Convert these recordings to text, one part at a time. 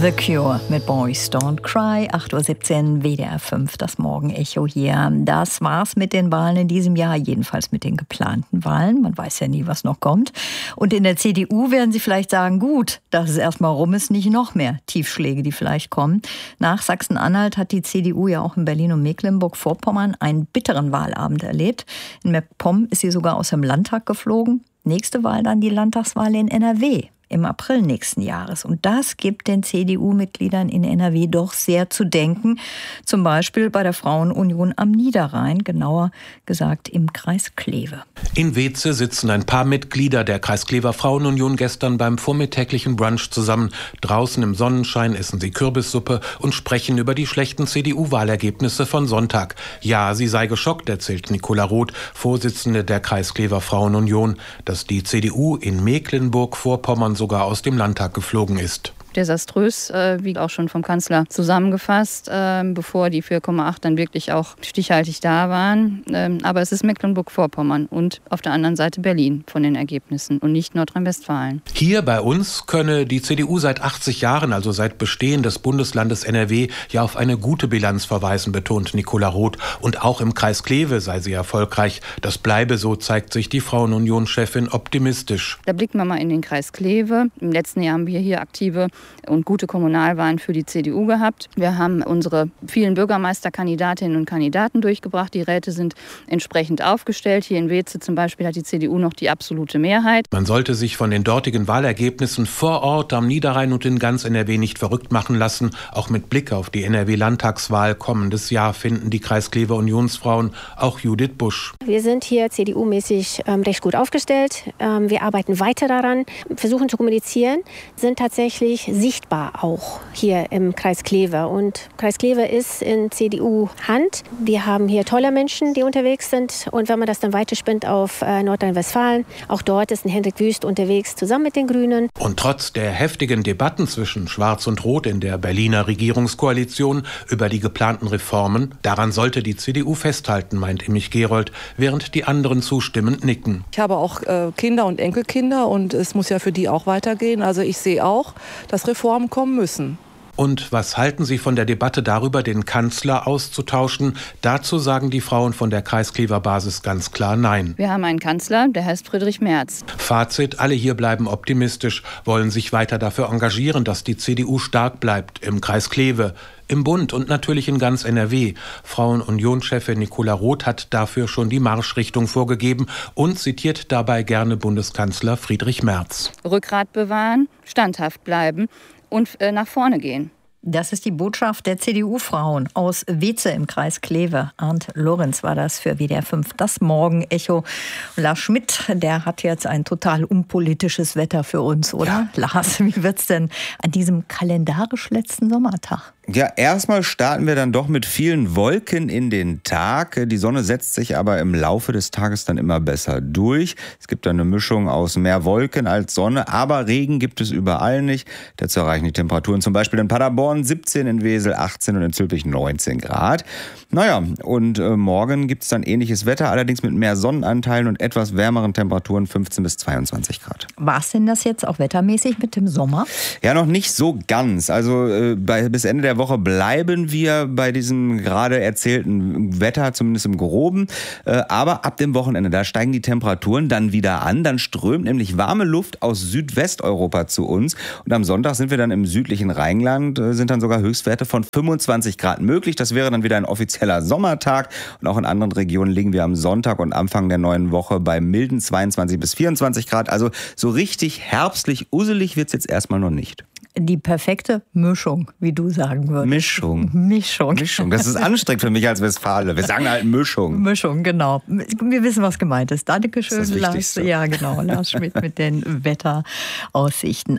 The Cure mit Boys Don't Cry, 8.17 Uhr, WDR 5, das Morgenecho hier. Das war's mit den Wahlen in diesem Jahr, jedenfalls mit den geplanten Wahlen. Man weiß ja nie, was noch kommt. Und in der CDU werden Sie vielleicht sagen, gut, dass es erstmal rum ist, nicht noch mehr Tiefschläge, die vielleicht kommen. Nach Sachsen-Anhalt hat die CDU ja auch in Berlin und Mecklenburg-Vorpommern einen bitteren Wahlabend erlebt. In MacPom ist sie sogar aus dem Landtag geflogen. Nächste Wahl dann die Landtagswahl in NRW. Im April nächsten Jahres. Und das gibt den CDU-Mitgliedern in NRW doch sehr zu denken. Zum Beispiel bei der Frauenunion am Niederrhein, genauer gesagt im Kreis Kleve. In Weeze sitzen ein paar Mitglieder der Kreisklever Frauenunion gestern beim vormittäglichen Brunch zusammen. Draußen im Sonnenschein essen sie Kürbissuppe und sprechen über die schlechten CDU-Wahlergebnisse von Sonntag. Ja, sie sei geschockt, erzählt Nicola Roth, Vorsitzende der Kreisklever Frauenunion, dass die CDU in Mecklenburg-Vorpommern sogar aus dem Landtag geflogen ist. Desaströs, wie auch schon vom Kanzler zusammengefasst, bevor die 4,8 dann wirklich auch stichhaltig da waren. Aber es ist Mecklenburg-Vorpommern und auf der anderen Seite Berlin von den Ergebnissen und nicht Nordrhein-Westfalen. Hier bei uns könne die CDU seit 80 Jahren, also seit Bestehen des Bundeslandes NRW, ja auf eine gute Bilanz verweisen, betont Nicola Roth. Und auch im Kreis Kleve sei sie erfolgreich. Das bleibe so, zeigt sich die Frauenunion-Chefin optimistisch. Da blicken wir mal in den Kreis Kleve. Im letzten Jahr haben wir hier aktive und gute Kommunalwahlen für die CDU gehabt. Wir haben unsere vielen Bürgermeisterkandidatinnen und Kandidaten durchgebracht. Die Räte sind entsprechend aufgestellt. Hier in Weeze zum Beispiel hat die CDU noch die absolute Mehrheit. Man sollte sich von den dortigen Wahlergebnissen vor Ort am Niederrhein und in ganz NRW nicht verrückt machen lassen. Auch mit Blick auf die NRW-Landtagswahl kommendes Jahr finden die Kreisklever Unionsfrauen auch Judith Busch. Wir sind hier CDU-mäßig recht gut aufgestellt. Wir arbeiten weiter daran, versuchen zu kommunizieren, sind tatsächlich sichtbar auch hier im Kreis Kleve. Und Kreis Kleve ist in CDU-Hand. Wir haben hier tolle Menschen, die unterwegs sind. Und wenn man das dann weiterspinnt auf Nordrhein-Westfalen, auch dort ist ein Hendrik Wüst unterwegs, zusammen mit den Grünen. Und trotz der heftigen Debatten zwischen Schwarz und Rot in der Berliner Regierungskoalition über die geplanten Reformen, daran sollte die CDU festhalten, meint Immich Gerold, während die anderen zustimmend nicken. Ich habe auch Kinder und Enkelkinder und es muss ja für die auch weitergehen. Also ich sehe auch, dass Reformen kommen müssen. Und was halten Sie von der Debatte darüber, den Kanzler auszutauschen? Dazu sagen die Frauen von der Kreisklever Basis ganz klar Nein. Wir haben einen Kanzler, der heißt Friedrich Merz. Fazit, alle hier bleiben optimistisch, wollen sich weiter dafür engagieren, dass die CDU stark bleibt im Kreis Kleve, im Bund und natürlich in ganz NRW. Frauenunion-Chefin Nicola Roth hat dafür schon die Marschrichtung vorgegeben und zitiert dabei gerne Bundeskanzler Friedrich Merz. Rückgrat bewahren, standhaft bleiben und nach vorne gehen. Das ist die Botschaft der CDU-Frauen aus Weeze im Kreis Kleve. Arndt Lorenz war das für WDR 5, das Morgenecho. Lars Schmidt, der hat jetzt ein total unpolitisches Wetter für uns, oder? Ja. Lars, wie wird's denn an diesem kalendarisch letzten Sommertag? Ja, erstmal starten wir dann doch mit vielen Wolken in den Tag. Die Sonne setzt sich aber im Laufe des Tages dann immer besser durch. Es gibt dann eine Mischung aus mehr Wolken als Sonne, aber Regen gibt es überall nicht. Dazu erreichen die Temperaturen zum Beispiel in Paderborn 17, in Wesel 18 und in Zülpich 19 Grad. Naja, und morgen gibt es dann ähnliches Wetter, allerdings mit mehr Sonnenanteilen und etwas wärmeren Temperaturen 15 bis 22 Grad. War es denn das jetzt auch wettermäßig mit dem Sommer? Ja, noch nicht so ganz. Also bis Ende der Woche bleiben wir bei diesem gerade erzählten Wetter, zumindest im Groben. Aber ab dem Wochenende, da steigen die Temperaturen dann wieder an. Dann strömt nämlich warme Luft aus Südwesteuropa zu uns. Und am Sonntag sind wir dann im südlichen Rheinland, sind dann sogar Höchstwerte von 25 Grad möglich. Das wäre dann wieder ein offizieller Sommertag. Und auch in anderen Regionen liegen wir am Sonntag und Anfang der neuen Woche bei milden 22 bis 24 Grad. Also so richtig herbstlich, uselig wird es jetzt erstmal noch nicht. Die perfekte Mischung, wie du sagen würdest. Mischung. Das ist anstrengend für mich als Westfale. Wir sagen halt Mischung. Mischung, genau. Wir wissen, was gemeint ist. Dankeschön, das ist das Lars. Ja, genau. Lars Schmidt mit den Wetteraussichten.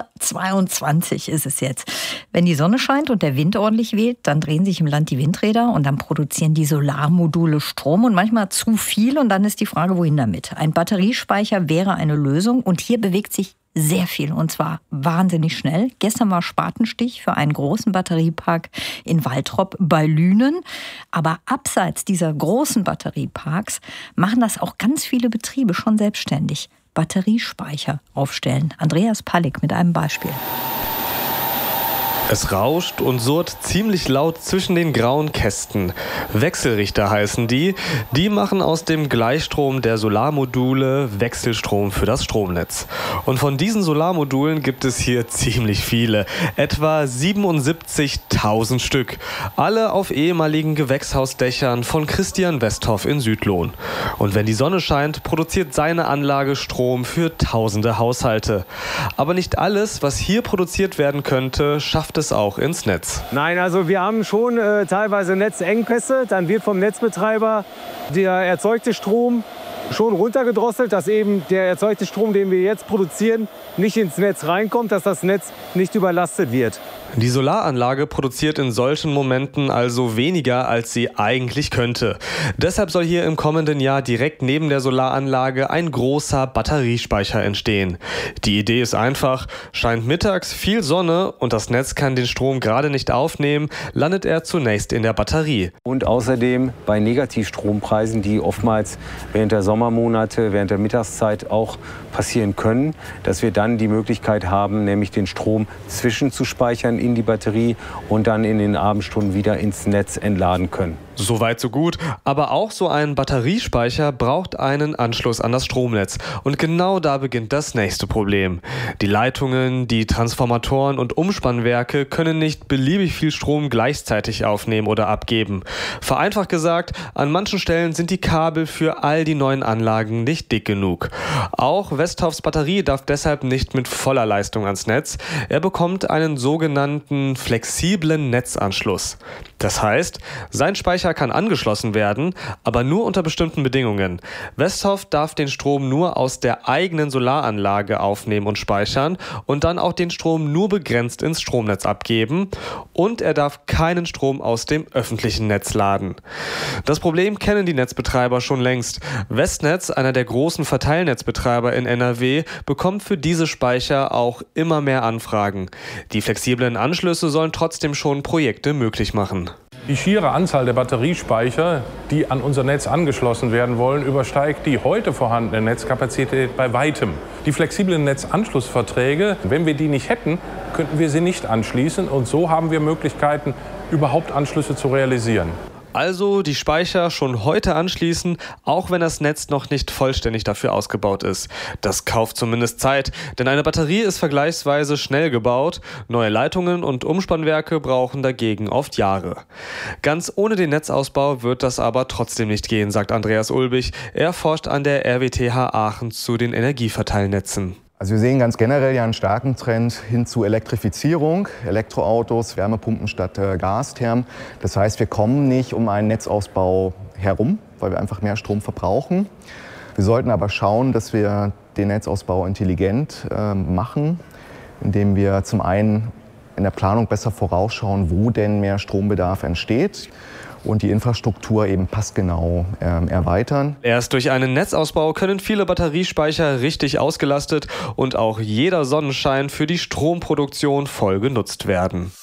8.22 Uhr ist es jetzt. Wenn die Sonne scheint und der Wind ordentlich weht, dann drehen sich im Land die Windräder und dann produzieren die Solarmodule Strom und manchmal zu viel. Und dann ist die Frage, wohin damit? Ein Batteriespeicher wäre eine Lösung und hier bewegt sich sehr viel und zwar wahnsinnig schnell. Gestern war Spatenstich für einen großen Batteriepark in Waltrop bei Lünen. Aber abseits dieser großen Batterieparks machen das auch ganz viele Betriebe schon selbstständig. Batteriespeicher aufstellen. Andreas Pallig mit einem Beispiel. Es rauscht und surrt ziemlich laut zwischen den grauen Kästen. Wechselrichter heißen die. Die machen aus dem Gleichstrom der Solarmodule Wechselstrom für das Stromnetz. Und von diesen Solarmodulen gibt es hier ziemlich viele. Etwa 77.000 Stück. Alle auf ehemaligen Gewächshausdächern von Christian Westhoff in Südlohn. Und wenn die Sonne scheint, produziert seine Anlage Strom für tausende Haushalte. Aber nicht alles, was hier produziert werden könnte, schafft es auch ins Netz. Nein, also wir haben schon teilweise Netzengpässe. Dann wird vom Netzbetreiber der erzeugte Strom schon runtergedrosselt, dass eben der erzeugte Strom, den wir jetzt produzieren, nicht ins Netz reinkommt, dass das Netz nicht überlastet wird. Die Solaranlage produziert in solchen Momenten also weniger, als sie eigentlich könnte. Deshalb soll hier im kommenden Jahr direkt neben der Solaranlage ein großer Batteriespeicher entstehen. Die Idee ist einfach: scheint mittags viel Sonne und das Netz kann den Strom gerade nicht aufnehmen, landet er zunächst in der Batterie. Und außerdem bei Negativstrompreisen, die oftmals während der Sommermonate, während der Mittagszeit auch passieren können, dass wir dann die Möglichkeit haben, nämlich den Strom zwischenzuspeichern in die Batterie und dann in den Abendstunden wieder ins Netz entladen können. Soweit so gut, aber auch so ein Batteriespeicher braucht einen Anschluss an das Stromnetz. Und genau da beginnt das nächste Problem. Die Leitungen, die Transformatoren und Umspannwerke können nicht beliebig viel Strom gleichzeitig aufnehmen oder abgeben. Vereinfacht gesagt, an manchen Stellen sind die Kabel für all die neuen Anlagen nicht dick genug. Auch Westhoffs Batterie darf deshalb nicht mit voller Leistung ans Netz. Er bekommt einen sogenannten flexiblen Netzanschluss. Das heißt, sein Speicher kann angeschlossen werden, aber nur unter bestimmten Bedingungen. Westhoff darf den Strom nur aus der eigenen Solaranlage aufnehmen und speichern und dann auch den Strom nur begrenzt ins Stromnetz abgeben, und er darf keinen Strom aus dem öffentlichen Netz laden. Das Problem kennen die Netzbetreiber schon längst. Westnetz, einer der großen Verteilnetzbetreiber in NRW, bekommt für diese Speicher auch immer mehr Anfragen. Die flexiblen Anschlüsse sollen trotzdem schon Projekte möglich machen. Die schiere Anzahl der Batteriespeicher, die an unser Netz angeschlossen werden wollen, übersteigt die heute vorhandene Netzkapazität bei weitem. Die flexiblen Netzanschlussverträge, wenn wir die nicht hätten, könnten wir sie nicht anschließen. Und so haben wir Möglichkeiten, überhaupt Anschlüsse zu realisieren. Also die Speicher schon heute anschließen, auch wenn das Netz noch nicht vollständig dafür ausgebaut ist. Das kauft zumindest Zeit, denn eine Batterie ist vergleichsweise schnell gebaut. Neue Leitungen und Umspannwerke brauchen dagegen oft Jahre. Ganz ohne den Netzausbau wird das aber trotzdem nicht gehen, sagt Andreas Ulbich. Er forscht an der RWTH Aachen zu den Energieverteilnetzen. Also wir sehen ganz generell ja einen starken Trend hin zu Elektrifizierung, Elektroautos, Wärmepumpen statt Gasthermen. Das heißt, wir kommen nicht um einen Netzausbau herum, weil wir einfach mehr Strom verbrauchen. Wir sollten aber schauen, dass wir den Netzausbau intelligent machen, indem wir zum einen in der Planung besser vorausschauen, wo denn mehr Strombedarf entsteht, und die Infrastruktur eben passgenau erweitern. Erst durch einen Netzausbau können viele Batteriespeicher richtig ausgelastet und auch jeder Sonnenschein für die Stromproduktion voll genutzt werden.